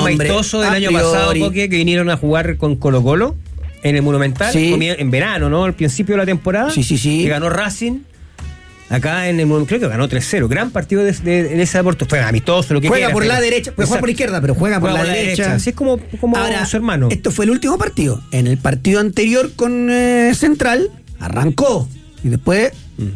amistoso del año pasado, Coque, que vinieron a jugar con Colo-Colo en el Monumental, en verano, ¿no? Al principio de la temporada. Sí. Que ganó Racing. Acá en el creo que ganó 3-0. Gran partido de ese deporte. Fue amistoso, lo que juega quiera, por la derecha, puede jugar por izquierda, pero juega por la derecha. Así es como ahora, su hermano. Esto fue el último partido. En el partido anterior con Central, arrancó y después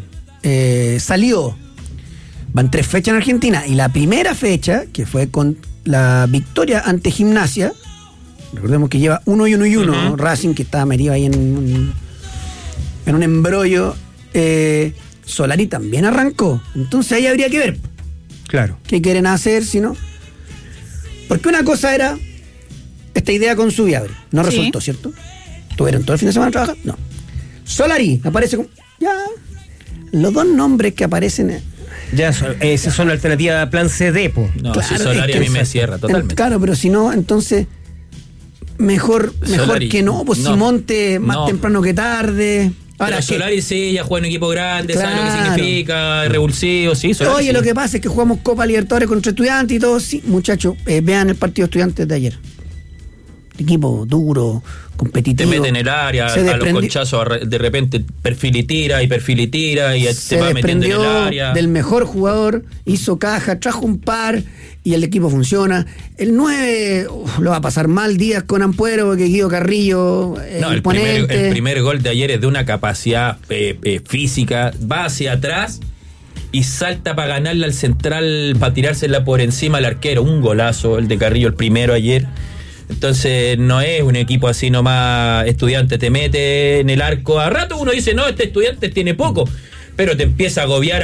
salió. Van 3 fechas en Argentina. Y la primera fecha, que fue con la victoria ante Gimnasia, recordemos que lleva 1-1, Racing, que estaba metido ahí en un embrollo. Solari también arrancó. Entonces ahí habría que ver. Claro. ¿Qué quieren hacer si no? Porque una cosa era esta idea con Zubiabre. No resultó, ¿cierto? ¿Tuvieron todo el fin de semana a trabajar? No. Solari aparece como... Ya. Los 2 nombres que aparecen... Ya, esas son la alternativa plan CD, po. No, claro, si Solari a mí me cierra totalmente. Claro, pero si no, entonces... Mejor Solari, que no, pues si monte más temprano que tarde... Ahora, Solari sí, ya juega en un equipo grande, sabe lo que significa, revulsivo, sí. Solari, oye, lo que pasa es que jugamos Copa Libertadores contra Estudiantes y todo, sí, muchachos, vean el partido de Estudiantes de ayer. Equipo duro, competitivo. Te mete en el área, a los conchazos, de repente perfil y tira, y te va metiendo en el área. Del mejor jugador, hizo caja, trajo un par y el equipo funciona. El 9 lo va a pasar mal Díaz con Ampuero, porque Guido Carrillo, el primer gol de ayer es de una capacidad física, va hacia atrás y salta para ganarle al central, para tirársela por encima al arquero. Un golazo el de Carrillo, el primero ayer. Entonces no es un equipo así nomás. Estudiante te mete en el arco, a rato uno dice, no, este Estudiante tiene poco, pero te empieza a agobiar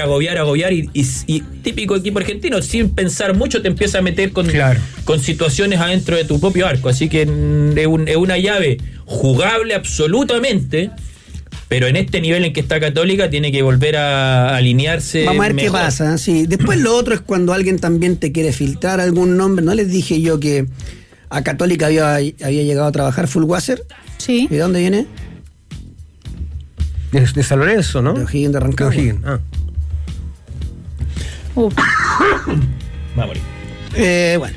y típico equipo argentino, sin pensar mucho te empieza a meter con situaciones adentro de tu propio arco. Así que es una llave jugable absolutamente, pero en este nivel en que está Católica tiene que volver a alinearse. Vamos a ver mejor. qué pasa. Sí. Después lo otro es cuando alguien también te quiere filtrar algún nombre. ¿No les dije yo que a Católica había llegado a trabajar Fulwasser? Sí. ¿Y de dónde viene? De San Lorenzo, ¿no? De O'Higgins de Rancagua. Va a morir. Bueno.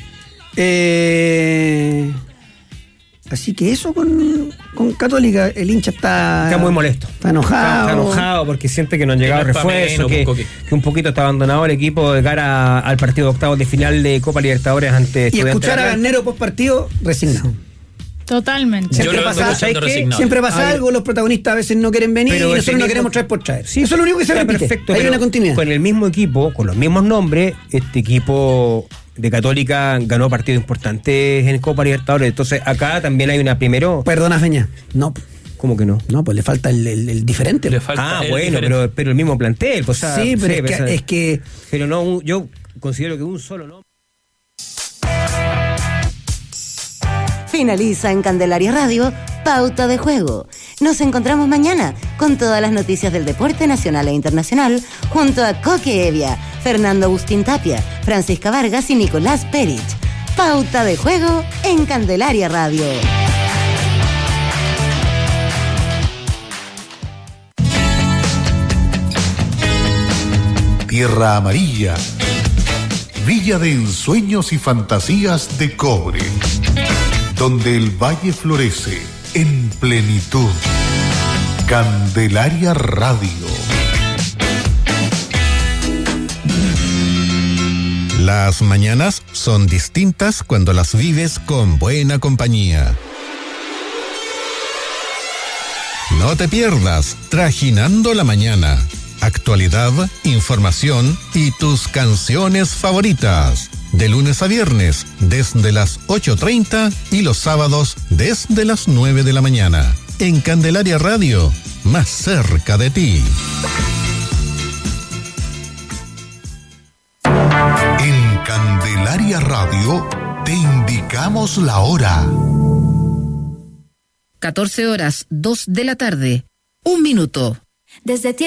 Así que eso con Católica, el hincha está muy molesto. Está enojado. Está enojado porque siente que no han llegado refuerzos, que un poquito está abandonado el equipo de cara al partido de octavos de final de Copa Libertadores ante Estudiantes. Y escuchar a Garnero post partido, resignado. Totalmente. Siempre pasa algo, los protagonistas a veces no quieren venir, pero y nosotros no queremos traer por traer. Sí, eso es lo único que se repite. Perfecto, hay una continuidad. Con el mismo equipo, con los mismos nombres, este equipo de Católica ganó partidos importantes en Copa Libertadores. Entonces acá también hay una primero... Perdona, Feña. No. ¿Cómo que no? No, pues le falta el diferente. Bueno, pero el mismo plantel. Pues, sí, pero es que... Pero no, yo considero que un solo nombre... Finaliza en Candelaria Radio, Pauta de Juego. Nos encontramos mañana con todas las noticias del deporte nacional e internacional junto a Coque Evia, Fernando Agustín Tapia, Francisca Vargas y Nicolás Perich. Pauta de Juego en Candelaria Radio. Tierra Amarilla, Villa de ensueños y fantasías de cobre, donde el valle florece en plenitud. Candelaria Radio. Las mañanas son distintas cuando las vives con buena compañía. No te pierdas Trajinando la Mañana. Actualidad, información y tus canciones favoritas. De lunes a viernes, desde las 8:30 y los sábados desde las 9 de la mañana. En Candelaria Radio, más cerca de ti. En Candelaria Radio te indicamos la hora. 14 horas, 2 de la tarde, 1 minuto. Desde